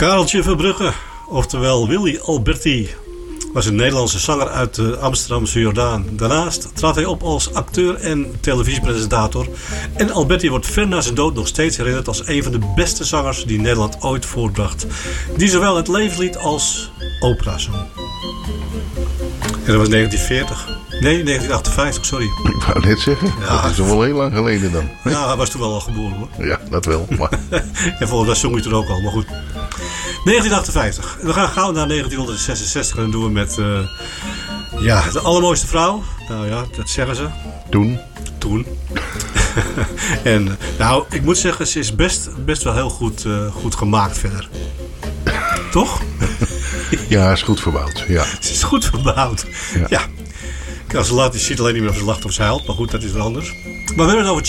Kareltje Verbrugge, oftewel Willy Alberti, was een Nederlandse zanger uit de Amsterdamse Jordaan. Daarnaast trad hij op als acteur en televisiepresentator. En Alberti wordt ver na zijn dood nog steeds herinnerd als een van de beste zangers die Nederland ooit voortbracht. Die zowel het levenslied als opera zong. En dat was 1940. Nee, 1958, sorry. Ik wou net zeggen, Ja, dat is toch wel heel lang geleden dan. Ja, hij was toen wel al geboren hoor. Ja, dat wel. Maar... En volgens mij zong hij toen ook al, maar goed. 1958. We gaan gauw naar 1966 en dat doen we met de allermooiste vrouw. Nou ja, dat zeggen ze. Toen. En nou, ik moet zeggen, ze is best wel heel goed gemaakt verder. Toch? Ja, is goed verbouwd. Ja. Ze is goed verbouwd. Ja. Als ze laat, je ziet alleen niet meer of ze lacht of ze huilt. Maar goed, dat is wel anders. Maar we hebben het over